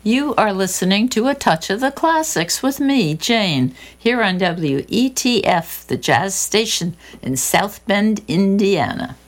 You are listening to A Touch of the Classics with me, Jane, here on WETF, the jazz station in South Bend, Indiana.